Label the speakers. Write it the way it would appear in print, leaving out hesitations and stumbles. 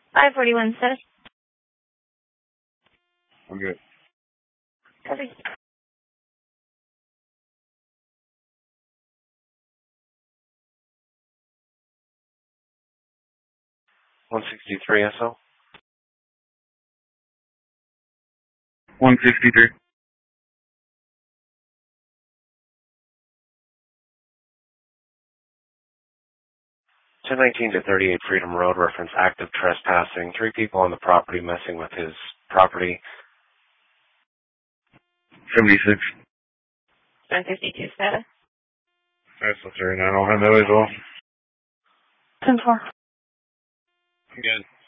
Speaker 1: 541 status.
Speaker 2: I'm good.
Speaker 1: Perfect.
Speaker 3: 163 SO.
Speaker 2: 163.
Speaker 3: 1019 to 38 Freedom Road, reference active trespassing. 3 people on the property messing with his property.
Speaker 2: 76.
Speaker 1: 952 status.
Speaker 2: That's what's right now. I don't have that as well.
Speaker 1: 10-4.
Speaker 2: Good.